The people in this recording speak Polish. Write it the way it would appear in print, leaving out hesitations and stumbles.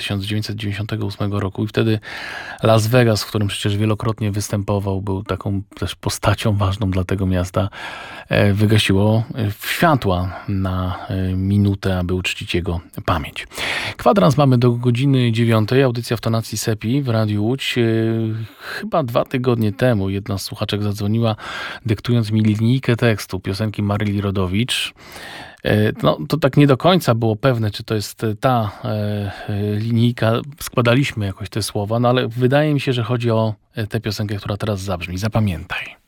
1998 roku i wtedy Las Vegas, w którym przecież wielokrotnie występował, był taką też postacią ważną dla tego miasta, wygasiło światła na minutę, aby uczcić jego pamięć. Kwadrans mamy do godziny 9. Audycja w tonacji Sepi w Radiu Łódź. Chyba 2 tygodnie temu jedna z słuchaczek zadzwoniła, dyktując mi linijkę tekstu piosenki Maryli Rodowicz. No, to tak nie do końca było pewne, czy to jest ta linijka. Składaliśmy jakoś te słowa, no ale wydaje mi się, że chodzi o tę piosenkę, która teraz zabrzmi. Zapamiętaj.